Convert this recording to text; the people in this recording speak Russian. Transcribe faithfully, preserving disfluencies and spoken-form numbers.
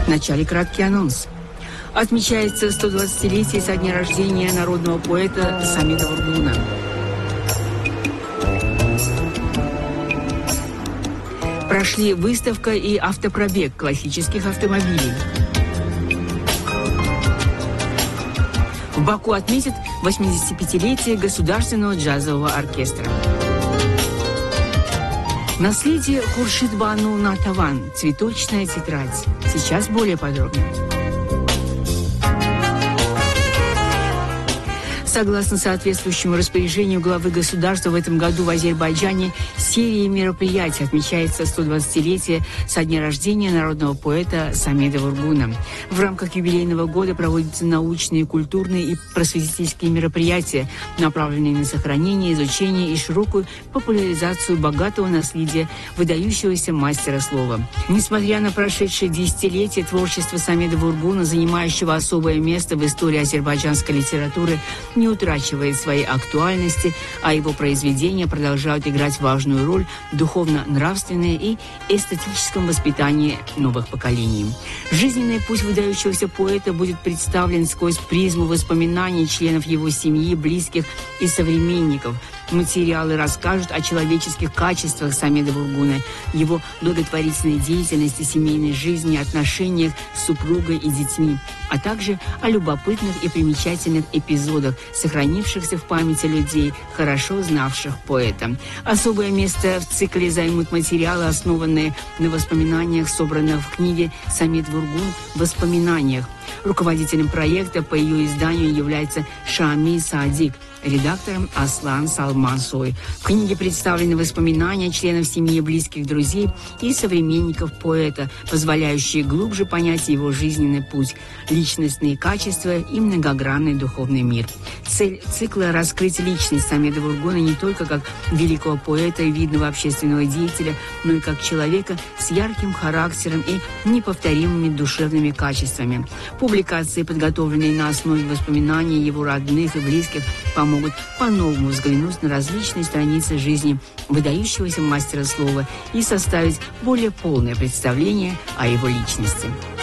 В начале краткий анонс. Отмечается сто двадцатилетие со дня рождения народного поэта Самида Вургуна. Прошли выставка и автопробег классических автомобилей. В Баку отметят восьмидесятипятилетие Государственного джазового оркестра. Наследие Хуршид-бану Натаван. Цветочная тетрадь. Сейчас более подробно. Согласно соответствующему распоряжению главы государства, в этом году в Азербайджане серией мероприятий отмечается сто двадцатилетие со дня рождения народного поэта Самида Вургуна. В рамках юбилейного года проводятся научные, культурные и просветительские мероприятия, направленные на сохранение, изучение и широкую популяризацию богатого наследия выдающегося мастера слова. Несмотря на прошедшие десятилетия, творчество Самида Вургуна, занимающего особое место в истории азербайджанской литературы, не утрачивает своей актуальности, а его произведения продолжают играть важную роль в духовно-нравственной и эстетическом воспитании новых поколений. Жизненный путь выдающегося поэта будет представлен сквозь призму воспоминаний членов его семьи, близких и современников. Материалы расскажут о человеческих качествах Самида Вургуна, его благотворительной деятельности, семейной жизни, отношениях с супругой и детьми, а также о любопытных и примечательных эпизодах, сохранившихся в памяти людей, хорошо знавших поэта. Особое место в цикле займут материалы, основанные на воспоминаниях, собранных в книге «Самид Вургун. В воспоминаниях». Руководителем проекта по ее изданию является Шами Садик, редактором Аслан Салмансой. В книге представлены воспоминания членов семьи, близких, друзей и современников поэта, позволяющие глубже понять его жизненный путь, личностные качества и многогранный духовный мир. Цель цикла – раскрыть личность Самида Вургуна не только как великого поэта и видного общественного деятеля, но и как человека с ярким характером и неповторимыми душевными качествами. Публикации, подготовленные на основе воспоминаний его родных и близких, помогут по-новому взглянуть на различные страницы жизни выдающегося мастера слова и составить более полное представление о его личности.